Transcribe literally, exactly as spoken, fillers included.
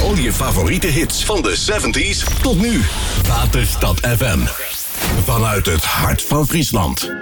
Al je favoriete hits van de zeventies tot nu. Waterstad F M. Vanuit het hart van Friesland.